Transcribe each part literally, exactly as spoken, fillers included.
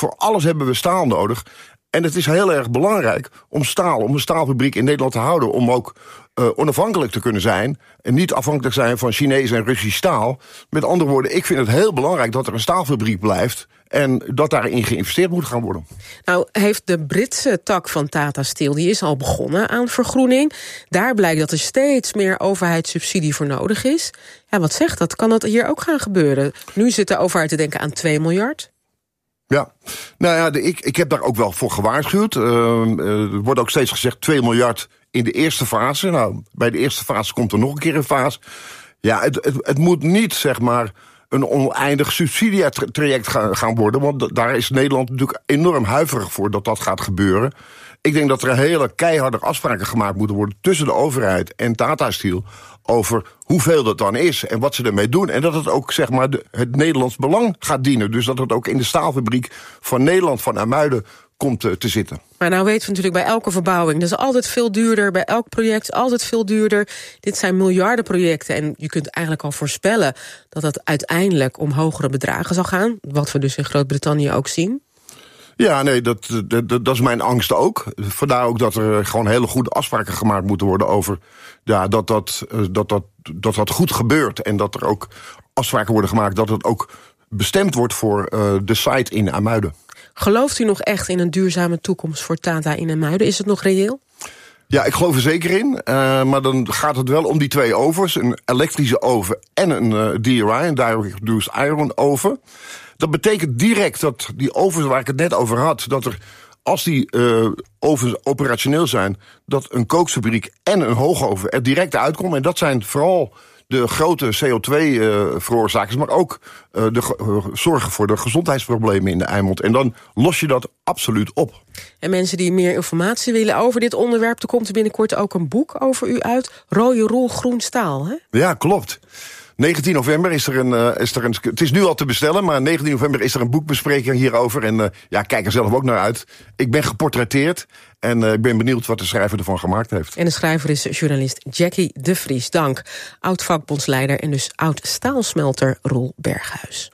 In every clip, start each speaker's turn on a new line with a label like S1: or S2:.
S1: voor alles hebben we staal nodig. En het is heel erg belangrijk om staal, om een staalfabriek in Nederland te houden, om ook uh, onafhankelijk te kunnen zijn en niet afhankelijk zijn van Chinees en Russisch staal. Met andere woorden, ik vind het heel belangrijk dat er een staalfabriek blijft en dat daarin geïnvesteerd moet gaan worden.
S2: Nou, heeft de Britse tak van Tata Steel, die is al begonnen aan vergroening. Daar blijkt dat er steeds meer overheidssubsidie voor nodig is. Ja, wat zegt dat? Kan dat hier ook gaan gebeuren? Nu zit de overheid te denken aan twee miljard.
S1: Ja, nou ja, de, ik, ik heb daar ook wel voor gewaarschuwd. Uh, uh, er wordt ook steeds gezegd twee miljard in de eerste fase. Nou, bij de eerste fase komt er nog een keer een fase. Ja, het, het, het moet niet, zeg maar, een oneindig subsidietraject gaan, gaan worden. Want daar is Nederland natuurlijk enorm huiverig voor dat dat gaat gebeuren. Ik denk dat er hele keiharde afspraken gemaakt moeten worden tussen de overheid en Tata Steel over hoeveel dat dan is en wat ze ermee doen. En dat het ook, zeg maar, de, het Nederlands belang gaat dienen. Dus dat het ook in de staalfabriek van Nederland, van IJmuiden, komt te, te zitten.
S2: Maar nou weten we natuurlijk bij elke verbouwing, dat is altijd veel duurder. Bij elk project altijd veel duurder. Dit zijn miljardenprojecten en je kunt eigenlijk al voorspellen dat het uiteindelijk om hogere bedragen zal gaan. Wat we dus in Groot-Brittannië ook zien.
S1: Ja, nee, dat, dat, dat is mijn angst ook. Vandaar ook dat er gewoon hele goede afspraken gemaakt moeten worden over ja, dat, dat, dat, dat, dat dat goed gebeurt. En dat er ook afspraken worden gemaakt dat het ook bestemd wordt voor uh, de site in IJmuiden.
S2: Gelooft u nog echt in een duurzame toekomst voor Tata in IJmuiden? Is het nog reëel?
S1: Ja, ik geloof er zeker in. Uh, maar dan gaat het wel om die twee ovens. Een elektrische oven en een uh, D R I, een Direct Reduced Iron oven. Dat betekent direct dat die ovens waar ik het net over had, dat er, als die uh, ovens operationeel zijn, dat een kookfabriek en een hoogoven er direct uitkomen. En dat zijn vooral de grote C O twee veroorzakers, maar ook uh, de uh, zorgen voor de gezondheidsproblemen in de Eimond. En dan los je dat absoluut op.
S2: En mensen die meer informatie willen over dit onderwerp, er komt er binnenkort ook een boek over u uit. Rode rol groen staal, hè?
S1: Ja, klopt. negentien november is er een, uh, is er een... Het is nu al te bestellen, maar negentien november is er een boekbespreking hierover. En uh, ja, kijk er zelf ook naar uit. Ik ben geportretteerd en uh, ik ben benieuwd wat de schrijver ervan gemaakt heeft.
S2: En de schrijver is journalist Jackie de Vries. Dank. Oud-vakbondsleider en dus oud-staalsmelter Roel Berghuis.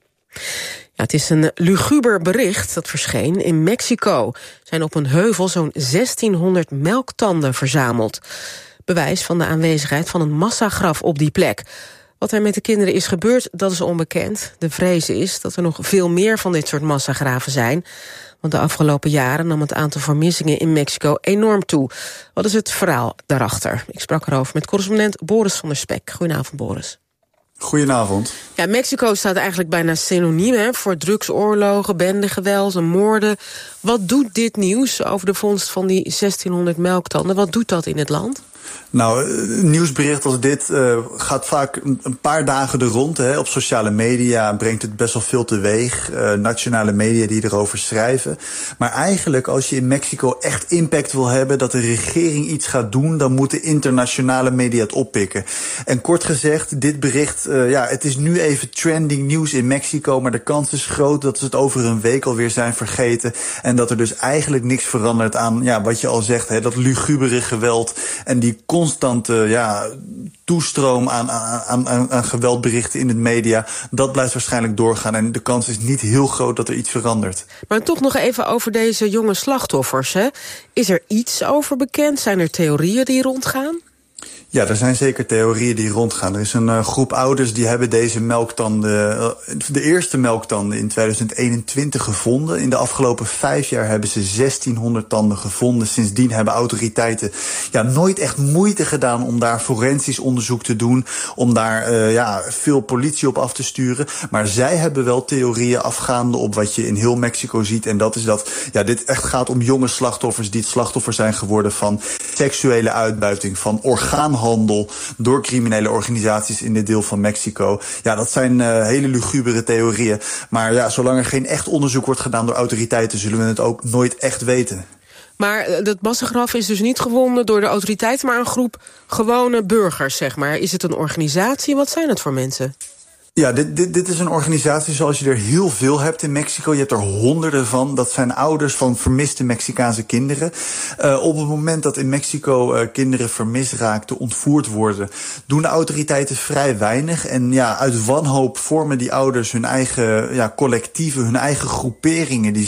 S2: Ja, het is een luguber bericht dat verscheen in Mexico. Zijn op een heuvel zo'n zestienhonderd melktanden verzameld. Bewijs van de aanwezigheid van een massagraf op die plek. Wat er met de kinderen is gebeurd, dat is onbekend. De vrees is dat er nog veel meer van dit soort massagraven zijn. Want de afgelopen jaren nam het aantal vermissingen in Mexico enorm toe. Wat is het verhaal daarachter? Ik sprak erover met correspondent Boris van der Spek. Goedenavond, Boris.
S3: Goedenavond.
S2: Ja, Mexico staat eigenlijk bijna synoniem hè, voor drugsoorlogen, bendegeweld en moorden. Wat doet dit nieuws over de vondst van die zestienhonderd melktanden? Wat doet dat in het land?
S3: Nou, een nieuwsbericht als dit uh, gaat vaak een, een paar dagen er rond. Hè. Op sociale media brengt het best wel veel teweeg. Uh, nationale media die erover schrijven. Maar eigenlijk, als je in Mexico echt impact wil hebben, dat de regering iets gaat doen, dan moeten internationale media het oppikken. En kort gezegd, dit bericht, uh, ja, het is nu even trending nieuws in Mexico, maar de kans is groot dat ze het over een week alweer zijn vergeten. En dat er dus eigenlijk niks verandert aan, ja, wat je al zegt, hè, dat lugubere geweld en die constante ja, toestroom aan, aan, aan, aan geweldberichten in de media, dat blijft waarschijnlijk doorgaan. En de kans is niet heel groot dat er iets verandert.
S2: Maar toch nog even over deze jonge slachtoffers. Hè? Is er iets over bekend? Zijn er theorieën die rondgaan?
S3: Ja, er zijn zeker theorieën die rondgaan. Er is een uh, groep ouders die hebben deze melktanden, uh, de eerste melktanden in tweeduizend eenentwintig gevonden. In de afgelopen vijf jaar hebben ze zestienhonderd tanden gevonden. Sindsdien hebben autoriteiten ja, nooit echt moeite gedaan om daar forensisch onderzoek te doen, om daar uh, ja, veel politie op af te sturen. Maar zij hebben wel theorieën afgaande op wat je in heel Mexico ziet. En dat is dat ja, dit echt gaat om jonge slachtoffers die het slachtoffer zijn geworden van seksuele uitbuiting, van orgaanhandel door criminele organisaties in dit deel van Mexico. Ja, dat zijn uh, hele lugubere theorieën. Maar ja, zolang er geen echt onderzoek wordt gedaan door autoriteiten, zullen we het ook nooit echt weten.
S2: Maar uh, dat massagraf is dus niet gewonnen door de autoriteiten, maar een groep gewone burgers, zeg maar. Is het een organisatie? Wat zijn het voor mensen?
S3: Ja, dit, dit, dit is een organisatie zoals je er heel veel hebt in Mexico. Je hebt er honderden van. Dat zijn ouders van vermiste Mexicaanse kinderen. Uh, op het moment dat in Mexico uh, kinderen vermist raakten, ontvoerd worden, doen de autoriteiten vrij weinig. En ja, uit wanhoop vormen die ouders hun eigen ja, collectieven, hun eigen groeperingen. Die